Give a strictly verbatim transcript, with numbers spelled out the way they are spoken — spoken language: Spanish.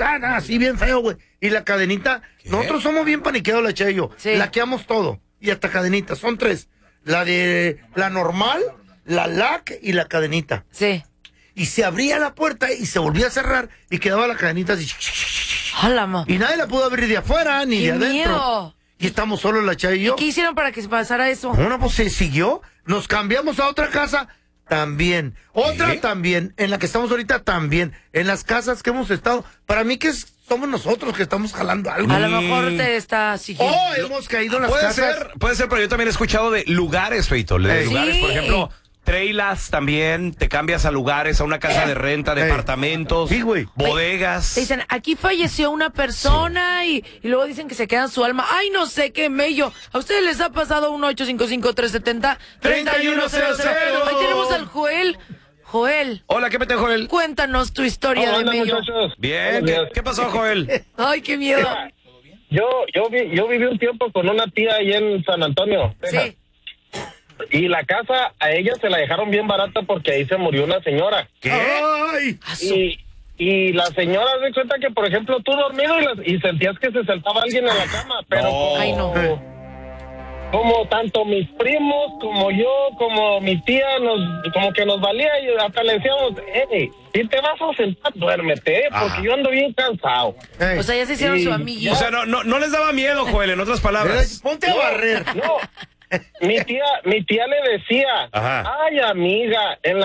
ta, ta, así bien feo, güey. Y la cadenita, ¿qué? Nosotros somos bien paniqueados, la Che y yo. Sí. Laqueamos todo. Y hasta cadenitas, son tres. La de la normal, la lac y la cadenita. Sí. Y se abría la puerta y se volvía a cerrar y quedaba la cadenita así. ¡Hala, y nadie la pudo abrir de afuera ni ¡qué de adentro! Miedo! Y estamos solos la Che y yo. ¿Y qué hicieron para que se pasara eso? Bueno, pues se siguió. Nos cambiamos a otra casa. También. Otra ¿qué? También. En la que estamos ahorita también. En las casas que hemos estado. Para mí que es, somos nosotros que estamos jalando algo. A lo mejor te está siguiendo. Oh, hemos caído en las puede casas. Ser, puede ser, pero yo también he escuchado de lugares, Feito. De Ey. lugares, Sí. por ejemplo, trailas también. Te cambias a lugares, a una casa de renta, Ey. departamentos, sí, güey. bodegas. Te dicen, aquí falleció una persona sí. y, y luego dicen que se queda su alma. Ay, no sé qué mello. ¿A ustedes les ha pasado un ocho cinco cinco, tres siete cero, tres uno cero cero? Ahí tenemos al Joel. Joel. Hola, ¿qué mete, Joel? Cuéntanos tu historia. Hola, de mello. muchachos. Bien, ¿qué, ¿qué pasó, Joel? Ay, qué miedo. Mira, yo yo vi, yo viví un tiempo con una tía ahí en San Antonio, Texas. Sí. Y la casa a ella se la dejaron bien barata porque ahí se murió una señora. ¿Qué? ¡Ay! Y, y la señora se cuenta que, por ejemplo, tú dormido y, las, y sentías que se saltaba alguien en la cama, pero No. como, Ay, no. como tanto mis primos, como yo, como mi tía, nos como que nos valía y hasta le decíamos, hey, si te vas a sentar, duérmete, porque Ajá. yo ando bien cansado. Ey. O sea, ya se hicieron Sí. su amiguito. O sea, no, no, no les daba miedo, Joel, en otras palabras. Ponte a barrer. No, mi tía, mi tía le decía, Ajá. ay, amiga, en la